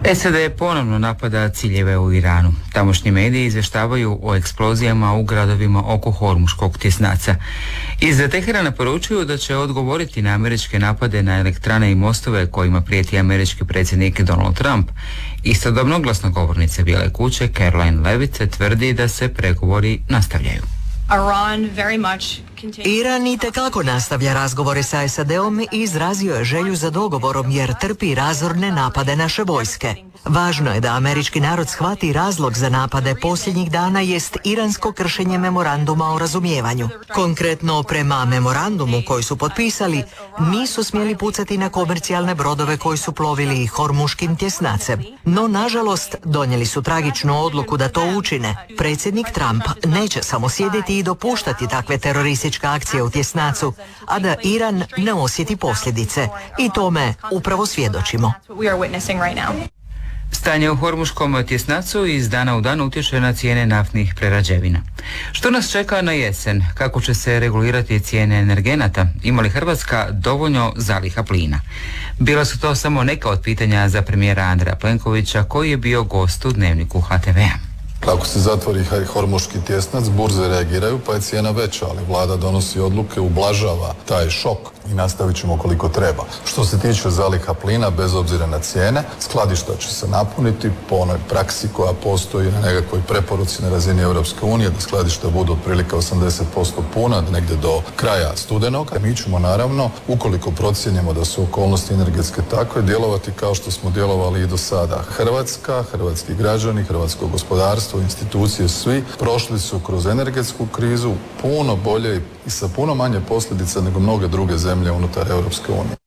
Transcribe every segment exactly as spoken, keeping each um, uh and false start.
S A D ponovno napada ciljeve u Iranu. Tamošnji mediji izvještavaju o eksplozijama u gradovima oko Hormuškog tjesnaca. Iz Teherana poručuju da će odgovoriti na američke napade na elektrane i mostove kojima prijeti američki predsjednik Donald Trump. Istodobno glasnogovornica Bijele kuće Caroline Levitt tvrdi da se pregovori nastavljaju. Iran itekako nastavlja razgovore sa S A D-om i izrazio je želju za dogovorom jer trpi razorne napade naše vojske. Važno je da američki narod shvati razlog za napade posljednjih dana jest iransko kršenje memoranduma o razumijevanju. Konkretno, prema memorandumu koji su potpisali, nisu smjeli pucati na komercijalne brodove koji su plovili Hormuškim tjesnacem. No, nažalost, donijeli su tragičnu odluku da to učine. Predsjednik Trump neće samo sjediti i dopuštati takve terorističke akcije u tjesnacu, a da Iran ne osjeti posljedice. I tome upravo svjedočimo. Stanje u Hormuškom tjesnacu iz dana u dan utječe na cijene naftnih prerađevina. Što nas čeka na jesen? Kako će se regulirati cijene energenata? Ima li Hrvatska dovoljno zaliha plina? Bila su to samo neka od pitanja za premijera Andreja Plenkovića, koji je bio gost u Dnevniku H T V-a. Ako se zatvori Hormuški tjesnac, burze reagiraju pa je cijena veća, ali vlada donosi odluke, ublažava taj šok i nastavit ćemo koliko treba. Što se tiče zaliha plina, bez obzira na cijene, skladišta će se napuniti po onoj praksi koja postoji na nekakvoj preporuci na razini Europske unije, da skladišta budu otprilike osamdeset posto puna, negdje do kraja studenog. Mi ćemo naravno, ukoliko procijenimo da su okolnosti energetske takve, djelovati kao što smo djelovali i do sada. Hrvatska, hrvatski građani, hrvatsko gospodarstvo, institucije, svi prošli su kroz energetsku krizu puno bolje i sa puno manje posljedica nego mnoge druge zemlje unutar Europske unije.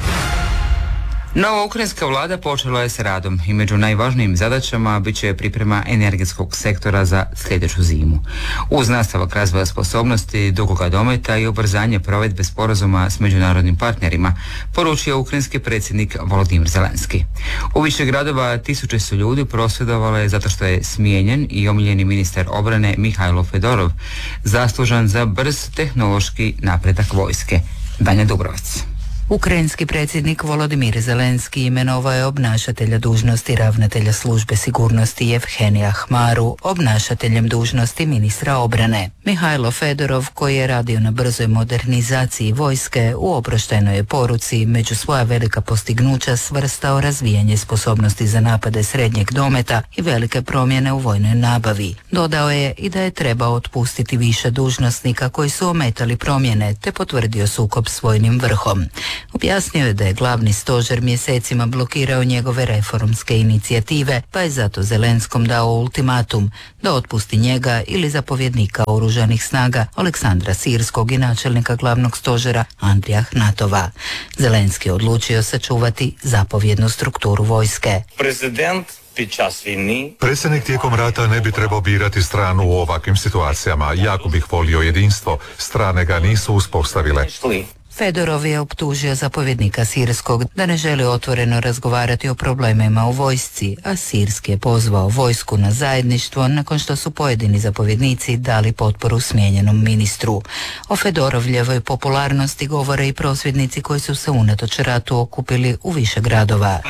Nova ukrajinska vlada počela je s radom i među najvažnijim zadaćama bit će priprema energetskog sektora za sljedeću zimu. Uz nastavak razvoja sposobnosti, dugoga dometa i ubrzanje provedbe sporazuma s međunarodnim partnerima, poručio ukrajinski predsjednik Volodymyr Zelenski. U više gradova tisuće su ljudi prosvjedovale zato što je smijenjen i omiljeni ministar obrane Mihajlo Fedorov, zaslužan za brz tehnološki napredak vojske. Danja Dubrovac. Ukrajinski predsjednik Volodymyr Zelenski imenovao je obnašatelja dužnosti ravnatelja službe sigurnosti Jevhenija Hmaru obnašateljem dužnosti ministra obrane. Mihajlo Fedorov, koji je radio na brzoj modernizaciji vojske, u oproštajnoj je poruci među svoja velika postignuća svrstao razvijanje sposobnosti za napade srednjeg dometa i velike promjene u vojnoj nabavi. Dodao je i da je trebao otpustiti više dužnosnika koji su ometali promjene, te potvrdio sukob s vojnim vrhom. Objasnio je da je glavni stožer mjesecima blokirao njegove reformske inicijative, pa je zato Zelenskom dao ultimatum da otpusti njega ili zapovjednika oružanih snaga Aleksandra Sirskog i načelnika glavnog stožera Andrija Hnatova. Zelenski je odlučio sačuvati zapovjednu strukturu vojske. Prezident Predsjednik tijekom rata ne bi trebao birati stranu u ovakvim situacijama. Jako bih volio jedinstvo. Strane ga nisu uspostavile. Fedorov je optužio zapovjednika Sirskog da ne želi otvoreno razgovarati o problemima u vojsci, a Sirski je pozvao vojsku na zajedništvo nakon što su pojedini zapovjednici dali potporu smijenjenom ministru. O Fedorovljevoj popularnosti govore i prosvjednici koji su se unatoč ratu okupili u više gradova.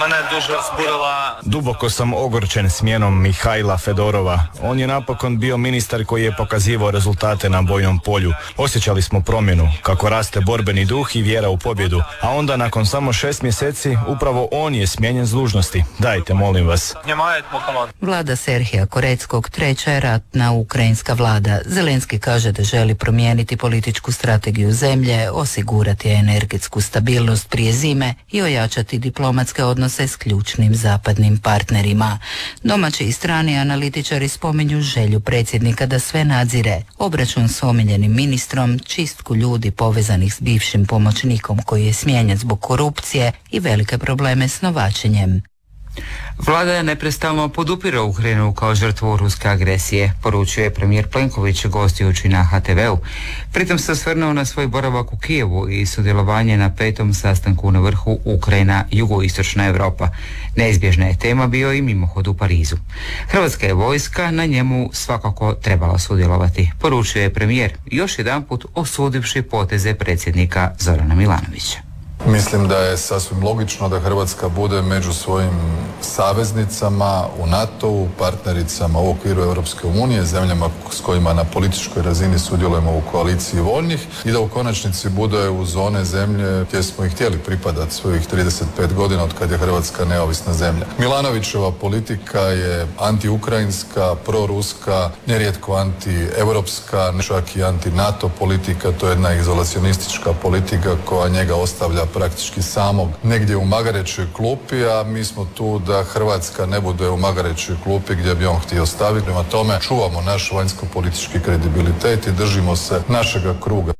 Duboko sam ogorčen smjenom Mihajla Fedorova. On je napokon bio ministar koji je pokazivao rezultate na bojnom polju. Osjećali smo promjenu, kako raste borbeni duh i vjera u pobjedu, a onda nakon samo šest mjeseci upravo on je smijenjen s dužnosti. Dajte, molim vas. Vlada Serhija Koreckog treća je ratna ukrajinska vlada. Zelenski kaže da želi promijeniti političku strategiju zemlje, osigurati energetsku stabilnost prije zime i ojačati diplomatske odnose s ključnim zapadnim partnerima. Domaći i strani analitičari spominju želju predsjednika da sve nadzire, obračun s omiljenim ministrom, čistku ljudi povezanih s bivšim pomoćnikom koji je smijenjen zbog korupcije i velike probleme s novačenjem. Vlada je neprestano podupira Ukrajinu kao žrtvu ruske agresije, poručio je premijer Plenković gostujući na H T V-u. Pritom se osvrnuo na svoj boravak u Kijevu i sudjelovanje na petom sastanku na vrhu Ukrajina jugoistočna Europa. Neizbježna je tema bio i mimohod u Parizu. Hrvatska je vojska na njemu svakako trebala sudjelovati, poručio je premijer, još jedanput osudivši poteze predsjednika Zorana Milanovića. Mislim da je sasvim logično da Hrvatska bude među svojim saveznicama u NATO-u, partnericama u okviru Europske unije, zemljama s kojima na političkoj razini sudjelujemo u koaliciji voljnih i da u konačnici bude uz one zemlje gdje smo i htjeli pripadati svojih trideset pet godina od kad je Hrvatska neovisna zemlja. Milanovićeva politika je anti-ukrajinska, proruska, nerijetko anti-europska, čak i anti-NATO politika. To je jedna izolacionistička politika koja njega ostavlja praktički samog negdje u magarećoj klupi, a mi smo tu da Hrvatska ne bude u magarećoj klupi gdje bi on htio staviti. Prema tome čuvamo naš vanjsko-politički kredibilitet i držimo se našega kruga.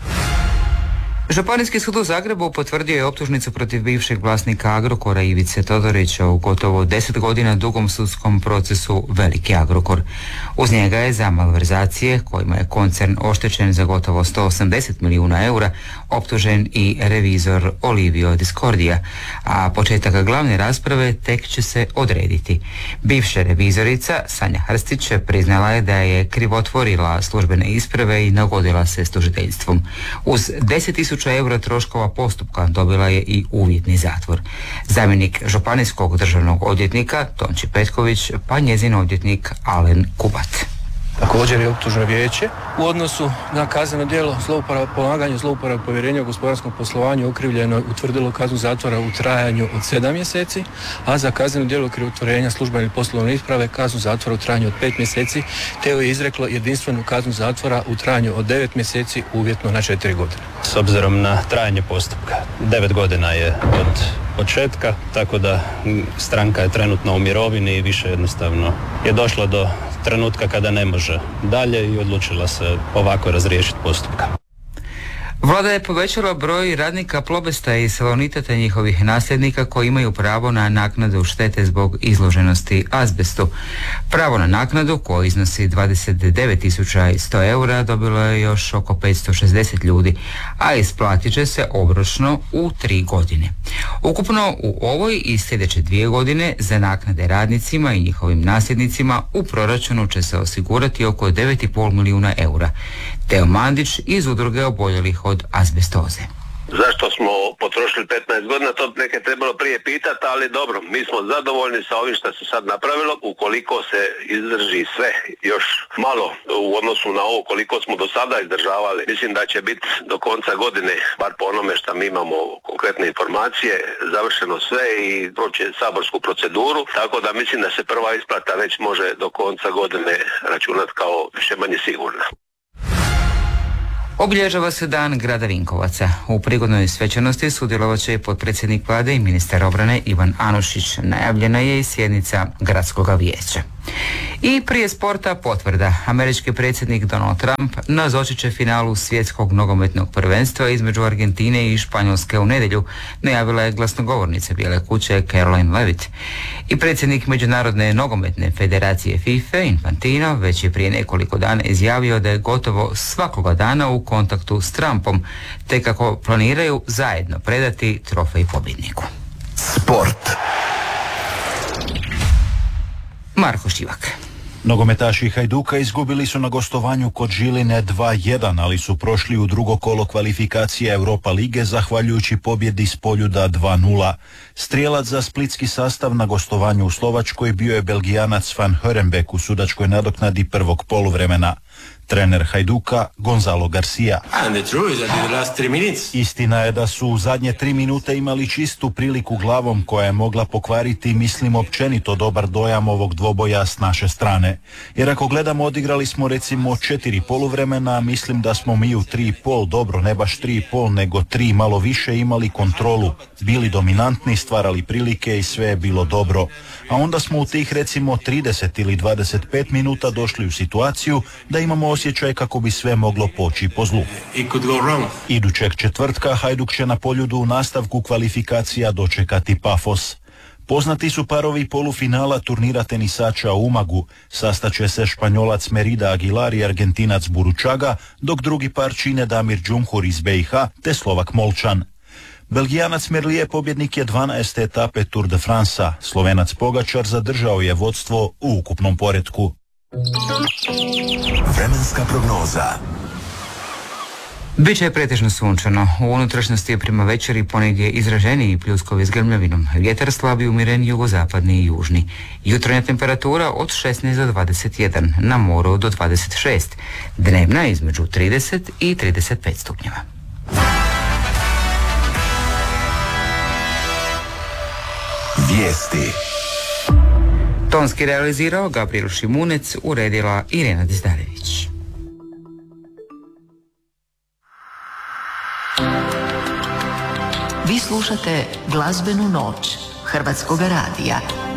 Županijski sud u Zagrebu potvrdio je optužnicu protiv bivšeg vlasnika Agrokora Ivice Todorića u gotovo deset godina dugom sudskom procesu Veliki Agrokor. Uz njega je za malverzacije, kojima je koncern oštećen za gotovo sto osamdeset milijuna eura, optužen i revizor Olivio Discordia, a početak glavne rasprave tek će se odrediti. Bivša revizorica Sanja Hrstić priznala je da je krivotvorila službene isprave i nagodila se s tužiteljstvom. Uz deset tisuća eura troškova postupka dobila je i uvjetni zatvor. Zamjenik županijskog državnog odvjetnika Tonči Petković pa njezin odvjetnik Alen Kubat. Također je optužno vijeće u odnosu na kazneno djelo zlouporaba, pomaganje zlouporabe povjerenja u gospodarskom poslovanju okrivljeno utvrdilo kaznu zatvora u trajanju od sedam mjeseci, a za kazneno djelo krivotvorenja službene poslovne isprave kaznu zatvora u trajanju od pet mjeseci, te je izreklo jedinstvenu kaznu zatvora u trajanju od devet mjeseci uvjetno na četiri godine. S obzirom na trajanje postupka, devet godina je od početka, tako da stranka je trenutno u mirovini i više jednostavno je došlo do trenutka kada ne može dalje i odlučila se ovako razriješiti postupka. Vlada je povećala broj radnika Plobesta i Salonita te njihovih nasljednika koji imaju pravo na naknadu štete zbog izloženosti azbestu. Pravo na naknadu, koji iznosi dvadeset devet tisuća sto eura, dobilo je još oko petsto šezdeset ljudi, a isplatit će se obročno u tri godine. Ukupno u ovoj i sljedeće dvije godine za naknade radnicima i njihovim nasljednicima u proračunu će se osigurati oko devet i pol milijuna eura. Teo Mandić iz udruge oboljelih od azbestoze. Zašto smo potrošili petnaest godina, to neke trebalo prije pitati, ali dobro, mi smo zadovoljni sa ovim što se sad napravilo. Ukoliko se izdrži sve još malo u odnosu na ovo koliko smo do sada izdržavali, mislim da će biti do konca godine, bar po onome što mi imamo konkretne informacije, završeno sve i proći saborsku proceduru, tako da mislim da se prva isplata već može do konca godine računati kao više manje sigurna. Obilježava se dan grada Vinkovaca. U prigodnoj svečanosti sudjelovat će i potpredsjednik vlade i ministar obrane Ivan Anušić. Najavljena je i sjednica gradskog vijeća. I prije sporta potvrda. Američki predsjednik Donald Trump nazočit će finalu svjetskog nogometnog prvenstva između Argentine i Španjolske u nedjelju, najavila je glasnogovornica Bijele kuće Caroline Levitt. I predsjednik Međunarodne nogometne federacije FIFA Infantino već je prije nekoliko dana izjavio da je gotovo svakoga dana u kontaktu s Trumpom, te kako planiraju zajedno predati trofej pobjedniku. Sport. Marko Šivak. Nogometaši Hajduka izgubili su na gostovanju kod Žiline dva jedan, ali su prošli u drugo kolo kvalifikacije Europa lige zahvaljujući pobjedi s Poljuda dva nula. Strijelac za splitski sastav na gostovanju u Slovačkoj bio je Belgijanac Van Hörenbeck u sudačkoj nadoknadi prvog poluvremena. Trener Hajduka Gonzalo Garcia. Istina je da su u zadnje tri minute imali čistu priliku glavom koja je mogla pokvariti, mislim, općenito dobar dojam ovog dvoboja s naše strane. Jer ako gledamo, odigrali smo recimo četiri poluvremena, mislim da smo mi u tri i pol, dobro, ne baš tri i pol, nego tri malo više imali kontrolu. Bili dominantni, stvarali prilike i sve je bilo dobro. A onda smo u tih recimo trideset ili dvadeset pet minuta došli u situaciju da imamo osjećaj kako bi sve moglo poći po zlu. Idućeg četvrtka Hajduk će na Poljudu u nastavku kvalifikacija dočekati Pafos. Poznati su parovi polufinala turnira tenisača u Umagu. Sastaće se Španjolac Merida Aguilar i Argentinac Buručaga, dok drugi par čine Damir Džumhur iz B i H te Slovak Molčan. Belgijanac Merlije pobjednik je dvanaeste etape Tour de France-a. Slovenac Pogačar zadržao je vodstvo u ukupnom poretku. Vremenska prognoza. Biće pretežno sunčano. U unutrašnjosti prema večeri ponegdje izraženiji pljuskovi s grmljavinom. Vjetar slabi umjeren jugozapadni i južni. Jutarnja temperatura od šesnaest do dvadeset jedan, na moru do dvadeset šest. Dnevna između trideset i trideset pet stupnjeva. Vijesti. Tonski realizirao Gabriel Šimunec, uredila Irena Dizdarević. Vi slušate Glazbenu noć Hrvatskog radija.